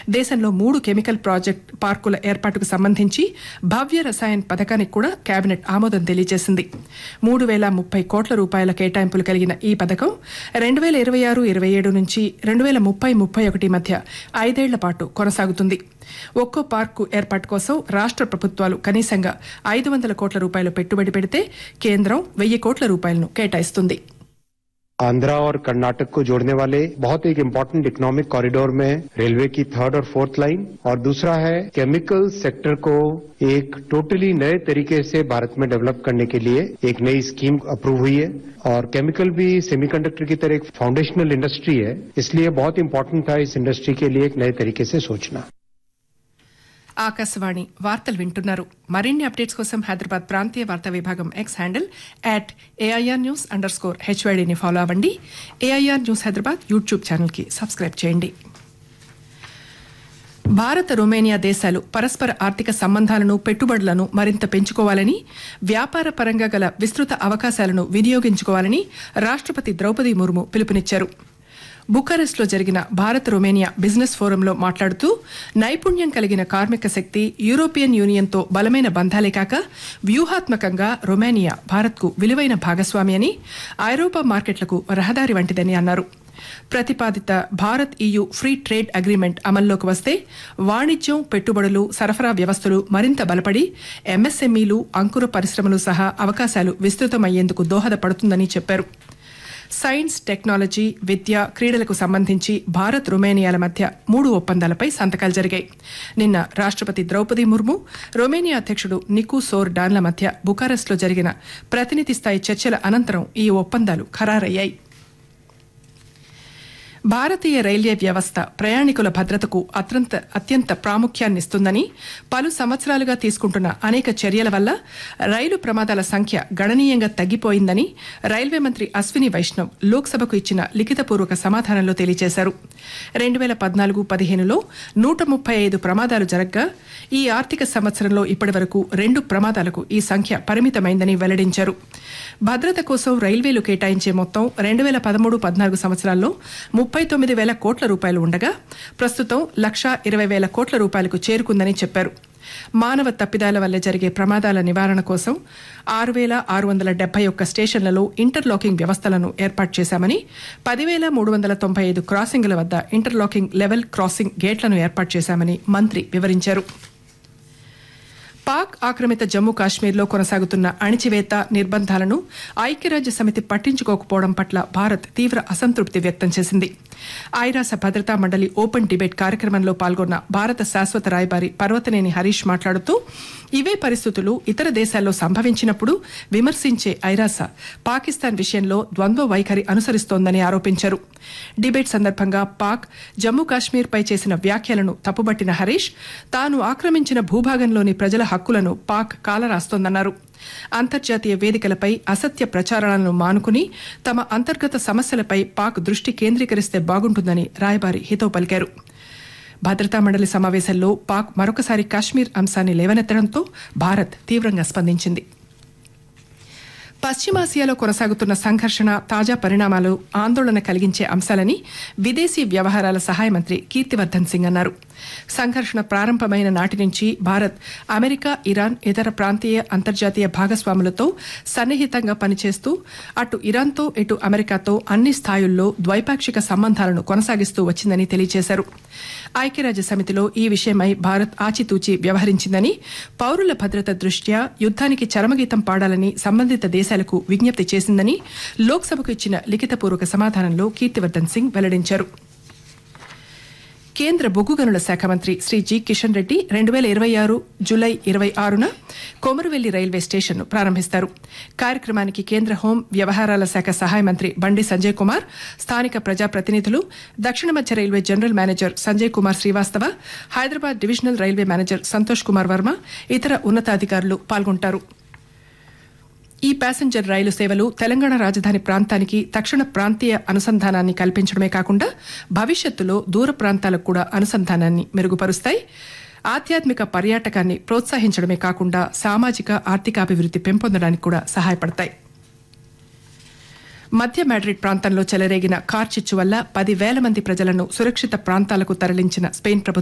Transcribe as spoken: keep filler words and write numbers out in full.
దేశంలో మూడు chemical project పార్కుల ఏర్పాటుకు సంబంధించి భవ్య రసాయన్ పథకానికి కూడా కేబినెట్ ఆమోదం తెలియజేసింది. మూడు వేల ముప్పై కోట్ల రూపాయల కేటాయింపులు కలిగిన ఈ పథకం రెండు వేల ఇరవై ఆరు ఇరవై ఏడు నుంచి రెండు వేల ముప్పై ముప్పై ఒకటి మధ్య ఐదేళ్ల పాటు కొనసాగుతుంది. ఒక్కో పార్కు ఏర్పాటు కోసం రాష్ట్ర ప్రభుత్వాలు కనీసంగా ఐదు వందల కోట్ల రూపాయలు పెట్టుబడి పెడితే కేంద్రం వెయ్యి కోట్ల రూపాయలను కేటాయిస్తుంది. आंध्रा और कर्नाटक को जोड़ने वाले बहुत एक इम्पोर्टेंट इकोनॉमिक कॉरिडोर में रेलवे की थर्ड और फोर्थ लाइन, और दूसरा है केमिकल सेक्टर को एक टोटली नए तरीके से भारत में डेवलप करने के लिए एक नई स्कीम अप्रूव हुई है. और केमिकल भी सेमीकंडक्टर की तरह एक फाउंडेशनल इंडस्ट्री है, इसलिए बहुत इम्पोर्टेंट था इस इंडस्ट्री के लिए एक नए तरीके से सोचना. ఆకాశవాణి వార్తలు వింటున్నారు. మరిన్ని అప్డేట్స్ కోసం హైదరాబాద్ ప్రాంతీయ వార్తా విభాగం X handle at AIR news under score హెచ్వైడీని follow అవ్వండి. ఏఐఆర్ న్యూస్ హైదరాబాద్ యూట్యూబ్ ఛానల్కి సబ్స్క్రైబ్ చేయండి. భారత్ రొమేనియా దేశాలు పరస్పర ఆర్థిక సంబంధాలను పెట్టుబడులను మరింత పెంచుకోవాలని, వ్యాపార పరంగా గల విస్తృత అవకాశాలను వినియోగించుకోవాలని రాష్టపతి ద్రౌపది ముర్ము పిలుపునిచ్చారు. బుకారెస్ట్లో జరిగిన భారత్ రొమేనియా బిజినెస్ ఫోరంలో మాట్లాడుతూ నైపుణ్యం కలిగిన కార్మిక శక్తి, యూరోపియన్ యూనియన్తో బలమైన బంధాలే కాక వ్యూహాత్మకంగా రొమేనియా భారత్కు విలువైన భాగస్వామి అని, ఐరోపా మార్కెట్లకు రహదారి వంటిదని అన్నారు. ప్రతిపాదిత Bharat EU free trade agreement అమల్లోకి వస్తే వాణిజ్యం, పెట్టుబడులు, సరఫరా వ్యవస్థలు మరింత బలపడి ఎంఎస్ఎంఈలు, అంకుర పరిశ్రమలు సహా అవకాశాలు విస్తృతమయ్యేందుకు దోహదపడుతుందని చెప్పారు. సైన్స్, టెక్నాలజీ, విద్య, క్రీడలకు సంబంధించి భారత్ రొమేనియాల మధ్య మూడు ఒప్పందాలపై సంతకాలు జరిగాయి. నిన్న రాష్టపతి ద్రౌపది ముర్ము, రొమేనియా అధ్యక్షుడు నికు సోర్ డాన్ల మధ్య బుకారెస్ట్లో జరిగిన ప్రతినిధి స్థాయి చర్చల అనంతరం ఈ ఒప్పందాలు ఖరారయ్యాయి. భారతీయ రైల్వే వ్యవస్థ ప్రయాణికుల భద్రతకు అత్యంత అత్యంత ప్రాముఖ్యాన్నిస్తుందని, పలు సంవత్సరాలుగా తీసుకుంటున్న అనేక చర్యల వల్ల రైలు ప్రమాదాల సంఖ్య గణనీయంగా తగ్గిపోయిందని రైల్వే మంత్రి అశ్విని వైష్ణవ్ లోక్సభకు ఇచ్చిన లిఖితపూర్వక సమాధానంలో తెలియజేశారు. రెండు వేల పద్నాలుగు పదిహేనులో నూట ముప్పై ఐదు ప్రమాదాలు జరగ్గా ఈ ఆర్థిక సంవత్సరంలో ఇప్పటి వరకు రెండు ప్రమాదాలకు ఈ సంఖ్య పరిమితమైందని వెల్లడించారు. భద్రత కోసం రైల్వేలు కేటాయించే మొత్తం రెండు వేల పదమూడు పద్నాలుగు సంవత్సరాల్లో ముప్పై తొమ్మిది వేల కోట్ల రూపాయలు ఉండగా ప్రస్తుతం లక్షా ఇరవై వేల కోట్ల రూపాయలకు చేరుకుందని చెప్పారు. మానవ తప్పిదాల వల్ల జరిగే ప్రమాదాల నివారణ కోసం ఆరు వేల ఆరు వందల డెబ్బై ఒక్క స్టేషన్లలో ఇంటర్లాకింగ్ వ్యవస్థలను ఏర్పాటు చేశామని, పదివేల మూడు వందల తొంభై ఐదు క్రాసింగ్ల వద్ద ఇంటర్లాకింగ్ లెవెల్ క్రాసింగ్ గేట్లను ఏర్పాటు చేశామని మంత్రి వివరించారు. పాక్ ఆక్రమిత జమ్మూ కాశ్మీర్లో కొనసాగుతున్న అణిచివేత, నిర్బంధాలను ఐక్యరాజ్య సమితి పట్టించుకోకపోవడం పట్ల భారత్ తీవ్ర అసంతృప్తి వ్యక్తం చేసింది. ఐరాస భద్రతా మండలి ఓపెన్ డిబేట్ కార్యక్రమంలో పాల్గొన్న భారత శాశ్వత రాయబారి పర్వతనేని హరీష్ మాట్లాడుతూ ఇవే పరిస్థితులు ఇతర దేశాల్లో సంభవించినప్పుడు విమర్శించే ఐరాస పాకిస్తాన్ విషయంలో ద్వంద్వ వైఖరి అనుసరిస్తోందని ఆరోపించారు. డిబేట్ సందర్భంగా పాక్ జమ్మూ కాశ్మీర్పై చేసిన వ్యాఖ్యలను తప్పుబట్టిన హరీష్ తాను ఆక్రమించిన భూభాగంలోని ప్రజల హక్కులను పాక్ కాలరాస్తోందన్నారు. అంతర్జాతీయ వేదికలపై అసత్య ప్రచారాలను మానుకుని తమ అంతర్గత సమస్యలపై పాక్ దృష్టి కేంద్రీకరిస్తే బాగుంటుందని రాయబారి హితవు పలికారు. భద్రతా మండలి సమావేశంలో పాక్ మరొకసారి కాశ్మీర్ అంశాన్ని లేవనెత్తడంతో భారత్ తీవ్రంగా స్పందించింది. పశ్చిమాసియాలో కొనసాగుతున్న సంఘర్షణ, తాజా పరిణామాలు ఆందోళన కలిగించే అంశాలని విదేశీ వ్యవహారాల సహాయ మంత్రి కీర్తివర్ధన్ సింగ్ అన్నారు. సంఘర్షణ ప్రారంభమైన నాటి నుంచి భారత్ అమెరికా, ఇరాన్, ఇతర ప్రాంతీయ, అంతర్జాతీయ భాగస్వాములతో సన్నిహితంగా పనిచేస్తూ అటు ఇరాన్తో ఇటు అమెరికాతో అన్ని స్థాయిల్లో ద్వైపాక్షిక సంబంధాలను కొనసాగిస్తూ వచ్చిందని తెలియజేశారు. ఐక్యరాజ్య సమితిలో ఈ విషయమై భారత్ ఆచితూచి వ్యవహరించిందని, పౌరుల భద్రత దృష్ట్యా యుద్దానికి చరమగీతం పాడాలని సంబంధిత దేశాలకు విజ్ఞప్తి చేసిందని లోక్సభకు ఇచ్చిన లిఖితపూర్వక సమాధానంలో కీర్తివర్ధన్ సింగ్ వెల్లడించారు. కేంద్ర బొగ్గు గనుల శాఖ మంత్రి శ్రీ జి కిషన్ రెడ్డి రెండు వేల ఇరవై ఆరు జులై ఇరవై ఆరున కొమరవెల్లి రైల్వే స్టేషన్ను ప్రారంభిస్తారు. కార్యక్రమానికి కేంద్ర హోం వ్యవహారాల శాఖ సహాయ మంత్రి బండి సంజయ్ కుమార్, స్థానిక ప్రజాప్రతినిధులు, దక్షిణ మధ్య railway general manager Sanjay Kumar Srivastava, Hyderabad divisional railway manager Santosh Kumar Varma, ఇతర ఉన్నతాధికారులు పాల్గొంటారు. ఈ ప్యాసింజర్ రైలు సేవలు తెలంగాణ రాజధాని ప్రాంతానికి తక్షణ ప్రాంతీయ అనుసంధానాన్ని కల్పించడమే కాకుండా భవిష్యత్తులో దూర ప్రాంతాలకు కూడా అనుసంధానాన్ని మెరుగుపరుస్తాయి. ఆధ్యాత్మిక పర్యాటకాన్ని ప్రోత్సహించడమే కాకుండా సామాజిక, ఆర్థికాభివృద్ది పెంపొందడానికి కూడా సహాయపడతాయి. మధ్య మాడ్రిడ్ ప్రాంతంలో చెలరేగిన కార్చిచ్చు వల్ల పది వేల మంది ప్రజలను సురక్షిత ప్రాంతాలకు తరలించిన స్పెయిన్ ప్రభుత్వం